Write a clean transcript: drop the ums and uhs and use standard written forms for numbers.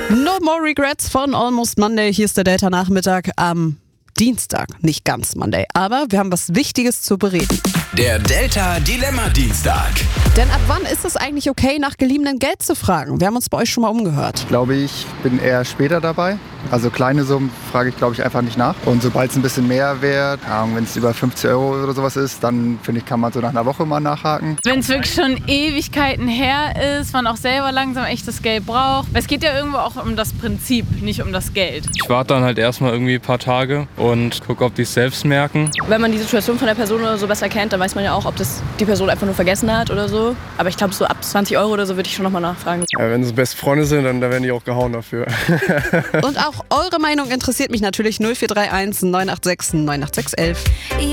No More Regrets von Almost Monday. Hier ist der Delta-Nachmittag am Dienstag. Nicht ganz Monday, aber wir haben was Wichtiges zu bereden. Der Delta-Dilemma-Dienstag. Denn ab wann ist es eigentlich okay, nach geliehenem Geld zu fragen? Wir haben uns bei euch schon mal umgehört. Glaube ich, bin eher später dabei. Also kleine Summen frage ich, glaube ich, einfach nicht nach. Und sobald es ein bisschen mehr wird, wenn es über 50 Euro oder sowas ist, dann finde ich, kann man so nach einer Woche mal nachhaken. Wenn es wirklich schon Ewigkeiten her ist, man auch selber langsam echt das Geld braucht. Es geht ja irgendwo auch um das Prinzip, nicht um das Geld. Ich warte dann halt erstmal irgendwie ein paar Tage und gucke, ob die es selbst merken. Wenn man die Situation von der Person oder so besser kennt, dann weiß man ja auch, ob das die Person einfach nur vergessen hat oder so. Aber ich glaube, so ab 20 Euro oder so würde ich schon nochmal nachfragen. Ja, wenn es beste Freunde sind, dann werden die auch gehauen dafür. Und auch eure Meinung interessiert mich natürlich. 0431 986 986 11.